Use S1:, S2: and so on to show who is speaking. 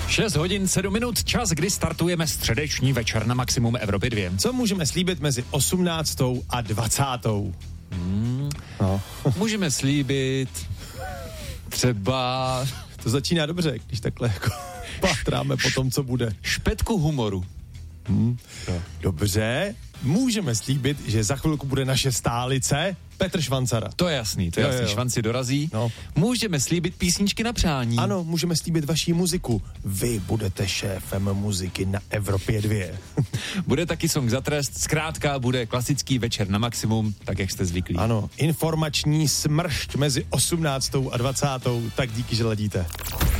S1: 6 hodin 7 minut, čas, kdy startujeme středeční večer na Maximum Evropy 2.
S2: Co můžeme slíbit mezi 18. a 20.
S1: No. Můžeme slíbit třeba...
S2: To začíná dobře, když takhle jako pátráme po tom, co bude.
S1: Špetku humoru.
S2: Dobře, můžeme slíbit, že za chvilku bude naše stálice Petr Švancara.
S1: To je jasný, Švanci dorazí.
S2: No.
S1: Můžeme slíbit písničky na přání.
S2: Ano, můžeme slíbit vaší muziku. Vy budete šéfem muziky na Evropě 2.
S1: Bude taky song za trest, zkrátka bude klasický večer na Maximum, tak jak jste zvyklí.
S2: Ano, informační smršť mezi 18. a 20. Tak díky, že ladíte.